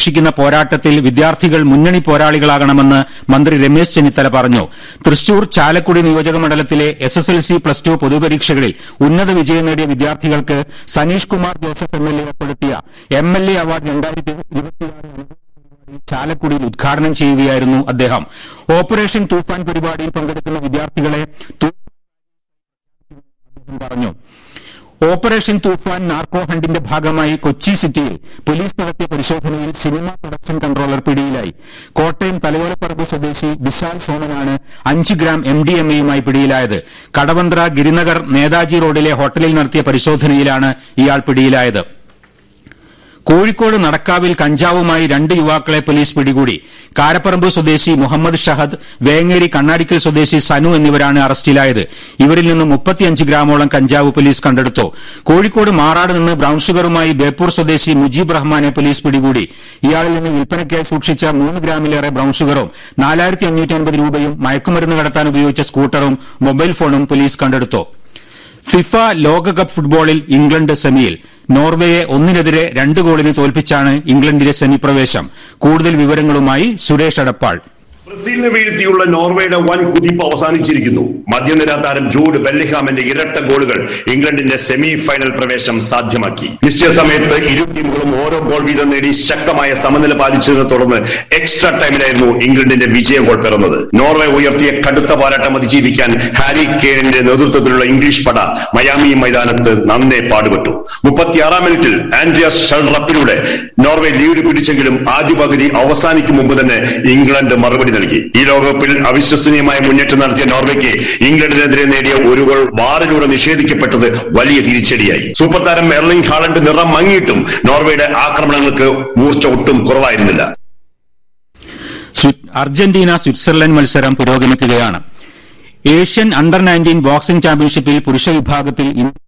ിക്കുന്ന പോരാട്ടത്തിൽ വിദ്യാർത്ഥികൾ മുന്നണി പോരാളികളാകണമെന്ന് മന്ത്രി രമേശ് ചെന്നിത്തല പറഞ്ഞു. തൃശൂർ ചാലക്കുടി നിയോജക മണ്ഡലത്തിലെ SSLC +2 പൊതുപരീക്ഷകളിൽ ഉന്നത വിജയം നേടിയ വിദ്യാർത്ഥികൾക്ക് സനീഷ് കുമാർ ജോസഫ് MLA ഏർപ്പെടുത്തിയ MLA അവാർഡ് 2026 ചാലക്കുടിയിൽ ഉദ്ഘാടനം ചെയ്യുകയായിരുന്നു അദ്ദേഹം. ഓപ്പറേഷൻ തൂഫാൻ പരിപാടിയിൽ പങ്കെടുക്കുന്ന വിദ്യാർത്ഥികളെ പറഞ്ഞു. ഓപ്പറേഷൻ തൂഫാൻ നാർക്കോ ഹണ്ടിന്റെ ഭാഗമായി കൊച്ചി സിറ്റിയിൽ പോലീസ് നടത്തിയ പരിശോധനയിൽ സിനിമാ പ്രൊഡക്ഷൻ കൺട്രോളർ പിടിയിലായി. കോട്ടയം തലയോലപ്പറമ്പ് സ്വദേശി വിശാൽ സോമനാണ് 5 ഗ്രാം MDMAയുമായി പിടിയിലായത്. കടവന്ത്ര ഗിരിനഗർ നേതാജി റോഡിലെ ഹോട്ടലിൽ നടത്തിയ പരിശോധനയിലാണ് ഇയാൾ പിടിയിലായത്. കോഴിക്കോട് നടക്കാവിൽ കഞ്ചാവുമായി 2 യുവാക്കളെ പോലീസ് പിടികൂടി. കാരപ്പറമ്പ് സ്വദേശി മുഹമ്മദ് ഷഹദ്, വേങ്ങേരി കണ്ണാടിക്കൽ സ്വദേശി സനു എന്നിവരാണ് അറസ്റ്റിലായത്. ഇവരിൽ നിന്ന് 35 ഗ്രാമോളം കഞ്ചാവ് പോലീസ് കണ്ടെടുത്തു. കോഴിക്കോട് മാറാട് നിന്ന് ബ്രൌൺ ഷുഗറുമായി ബേപ്പൂർ സ്വദേശി മുജീബ് റഹ്മാനെ പോലീസ് പിടികൂടി. ഇയാളിൽ നിന്ന് വിൽപ്പനയ്ക്കായി സൂക്ഷിച്ച 3 ഗ്രാമിലേറെ ബ്രൌൺ ഷുഗറും 4550 രൂപയും മയക്കുമരുന്ന് കടത്താൻ ഉപയോഗിച്ച സ്കൂട്ടറും മൊബൈൽ ഫോണും പോലീസ് കണ്ടെടുത്തു. ഫിഫ ലോകകപ്പ് ഫുട്ബോളിൽ ഇംഗ്ലണ്ട് സെമിയിൽ. നോർവേയെ 1-2 ഗോളിന് തോൽപ്പിച്ചാണ് ഇംഗ്ലണ്ടിന്റെ സെമി പ്രവേശം. കൂടുതൽ വിവരങ്ങളുമായി സുരേഷ് അടപ്പാൾ. ബ്രസീലിനെ വീഴ്ത്തിയുള്ള നോർവേയുടെ വൻ കുതിപ്പ് അവസാനിച്ചിരിക്കുന്നു. മധ്യനിര താരം ജൂഡ് ബെല്ലിഹാമിന്റെ ഇരട്ട ഗോളുകൾ ഇംഗ്ലണ്ടിന്റെ സെമി ഫൈനൽ പ്രവേശം സാധ്യമാക്കി. നിശ്ചയ സമയത്ത് ഇരു ടീമുകളും ഓരോ ഗോൾ വീതം നേടി ശക്തമായ സമനില പാലിച്ചതിനെ തുടർന്ന് എക്സ്ട്രാ ടൈമിലായിരുന്നു ഇംഗ്ലണ്ടിന്റെ വിജയ ഗോൾ പിറന്നത്. നോർവേ ഉയർത്തിയ കടുത്ത പോരാട്ടം അതിജീവിക്കാൻ ഹാരി കെയ്നിന്റെ നേതൃത്വത്തിലുള്ള ഇംഗ്ലീഷ് പട മയാമി മൈതാനത്ത് നന്നേ പാടുപെട്ടു. 36-ാം മിനിറ്റിൽ ആൻഡ്രിയാസ് ഷെൽറപ്പിലൂടെ നോർവേ ലീഡ് പിടിച്ചെങ്കിലും ആദ്യ പകുതി അവസാനിക്കും മുമ്പ് തന്നെ ഇംഗ്ലണ്ട് മറുപടി നൽകി. ഈ ലോകകപ്പിൽ അവിശ്വസനീയമായ മുന്നേറ്റം നടത്തിയ നോർവേക്ക് ഇംഗ്ലണ്ടിനെതിരെ നേടിയ ഒരു ഗോൾ വാറിലൂടെ നിഷേധിക്കപ്പെട്ടത് വലിയ തിരിച്ചടിയായി. സൂപ്പർ താരം എർലിംഗ് ഹാലണ്ട് നിറം മങ്ങിയിട്ടും നോർവേയുടെ ആക്രമണങ്ങൾക്ക് മൂർച്ച ഒട്ടും കുറവായിരുന്നില്ല. അർജന്റീന സ്വിറ്റ്സർലൻഡ് മത്സരം പുരോഗമിക്കുകയാണ്. ഏഷ്യൻ അണ്ടർ 19 ബോക്സിംഗ് ചാമ്പ്യൻഷിപ്പിൽ പുരുഷ വിഭാഗത്തിൽ